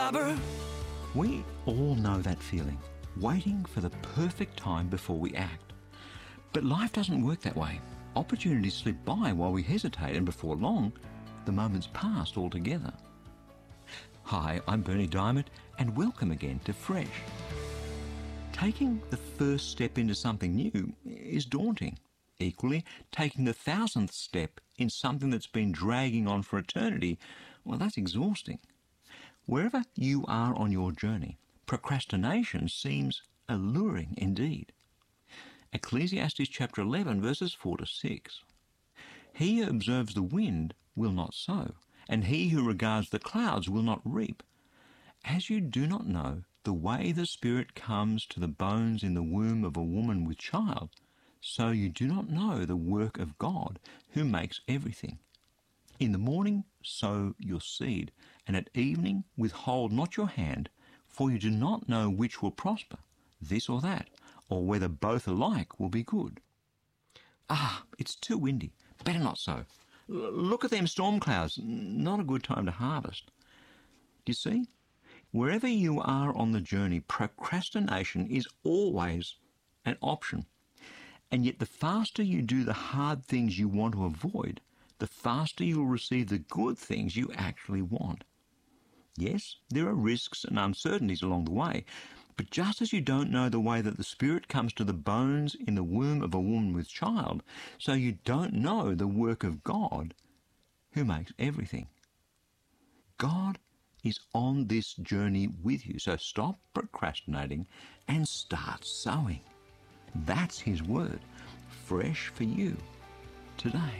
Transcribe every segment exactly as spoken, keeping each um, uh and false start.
Barbara. We all know that feeling, waiting for the perfect time before we act. But life doesn't work that way. Opportunities slip by while we hesitate, and before long, the moment's passed altogether. Hi, I'm Bernie Diamond, and welcome again to Fresh. Taking the first step into something new is daunting. Equally, taking the thousandth step in something that's been dragging on for eternity, well, that's exhausting. Wherever you are on your journey, procrastination seems alluring indeed. Ecclesiastes chapter eleven, verses four to six. He who observes the wind will not sow, and he who regards the clouds will not reap. As you do not know the way the Spirit comes to the bones in the womb of a woman with child, so you do not know the work of God who makes everything. In the morning sow your seed, and at evening withhold not your hand, for you do not know which will prosper, this or that, or whether both alike will be good. Ah, it's too windy. Better not sow. L- look at them storm clouds. Not a good time to harvest. You see? Wherever you are on the journey, procrastination is always an option. And yet the faster you do the hard things you want to avoid, the faster you'll receive the good things you actually want. Yes, there are risks and uncertainties along the way, but just as you don't know the way that the Spirit comes to the bones in the womb of a woman with child, so you don't know the work of God who makes everything. God is on this journey with you, so stop procrastinating and start sowing. That's His word, fresh for you today.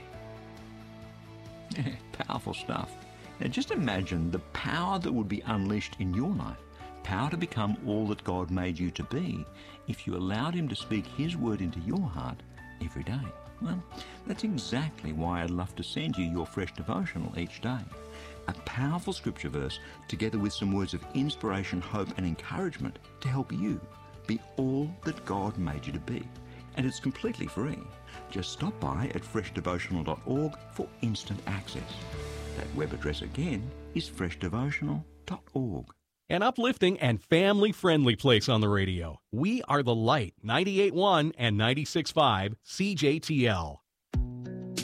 Powerful stuff. Now just imagine the power that would be unleashed in your life, power to become all that God made you to be, if you allowed Him to speak His word into your heart every day. Well, that's exactly why I'd love to send you your Fresh Devotional each day. A powerful scripture verse together with some words of inspiration, hope and encouragement to help you be all that God made you to be. And it's completely free. Just stop by at fresh devotional dot org for instant access. That web address again is fresh devotional dot org. An uplifting and family-friendly place on the radio. We are the Light, ninety-eight point one and ninety-six point five C J T L.